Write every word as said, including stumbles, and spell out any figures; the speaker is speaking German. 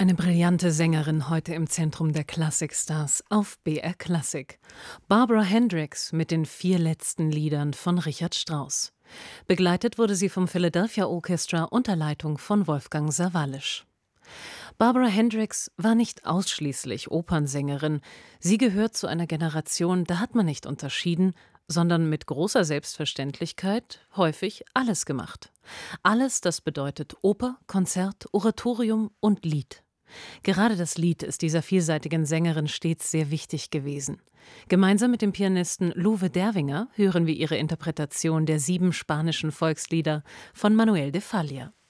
Eine brillante Sängerin heute im Zentrum der Klassikstars auf B R Klassik. Barbara Hendricks mit den vier letzten Liedern von Richard Strauss. Begleitet wurde sie vom Philadelphia Orchestra unter Leitung von Wolfgang Sawallisch. Barbara Hendricks war nicht ausschließlich Opernsängerin. Sie gehört zu einer Generation, da hat man nicht unterschieden, sondern mit großer Selbstverständlichkeit häufig alles gemacht. Alles, das bedeutet Oper, Konzert, Oratorium und Lied. Gerade das Lied ist dieser vielseitigen Sängerin stets sehr wichtig gewesen. Gemeinsam mit dem Pianisten Lowe Derwinger hören wir ihre Interpretation der sieben spanischen Volkslieder von Manuel de Falla.